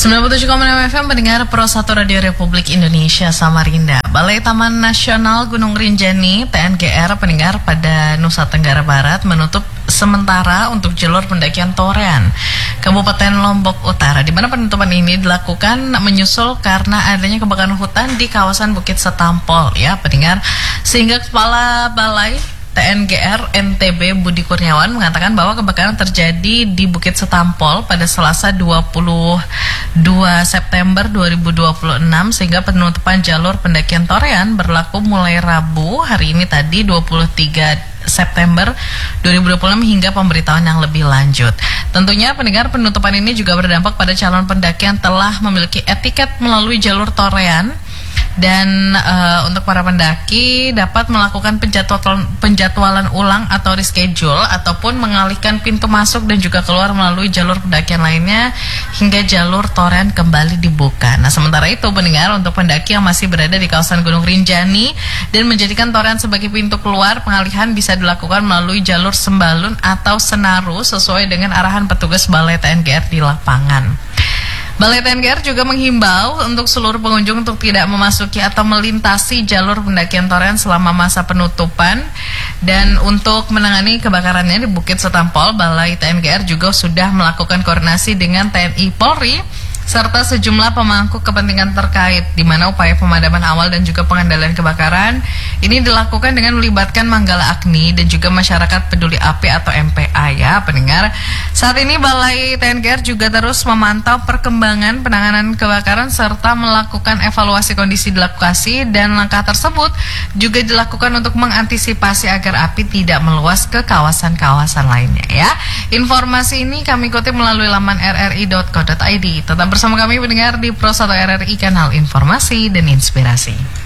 97,6 FM pendengar Pro 1 Radio Republik Indonesia Samarinda. Balai Taman Nasional Gunung Rinjani TNGR pendengar pada Nusa Tenggara Barat menutup sementara untuk jalur pendakian Torean Kabupaten Lombok Utara, di mana penutupan ini dilakukan menyusul karena adanya kebakaran hutan di kawasan Bukit Setampol ya pendengar, sehingga Kepala Balai TNGR NTB Budi Kurniawan mengatakan bahwa kebakaran terjadi di Bukit Setampol pada Selasa 22 September 2026 sehingga penutupan jalur pendakian Torean berlaku mulai Rabu hari ini tadi 23 September 2026 hingga pemberitahuan yang lebih lanjut. Tentunya pendengar, penutupan ini juga berdampak pada calon pendaki yang telah memiliki etiket melalui jalur Torean. Dan untuk para pendaki dapat melakukan penjadwalan ulang atau reschedule ataupun mengalihkan pintu masuk dan juga keluar melalui jalur pendakian lainnya hingga jalur Torean kembali dibuka. Nah, sementara itu pendengar, untuk pendaki yang masih berada di kawasan Gunung Rinjani dan menjadikan Torean sebagai pintu keluar, pengalihan bisa dilakukan melalui jalur Sembalun atau Senaru sesuai dengan arahan petugas Balai TNGR di lapangan. Balai TNGR juga menghimbau untuk seluruh pengunjung untuk tidak memasuki atau melintasi jalur pendakian Torean selama masa penutupan. Dan untuk menangani kebakarannya di Bukit Setampol, Balai TNGR juga sudah melakukan koordinasi dengan TNI Polri serta sejumlah pemangku kepentingan terkait, di mana upaya pemadaman awal dan juga pengendalian kebakaran ini dilakukan dengan melibatkan Manggala Agni dan juga masyarakat peduli api atau MPA ya pendengar. Saat ini Balai TNGR juga terus memantau perkembangan penanganan kebakaran serta melakukan evaluasi kondisi di lokasi, dan langkah tersebut juga dilakukan untuk mengantisipasi agar api tidak meluas ke kawasan-kawasan lainnya ya. Informasi ini kami kutip melalui laman rri.co.id. Tetap bersama kami pendengar di Pro 1 RRI, kanal informasi dan inspirasi.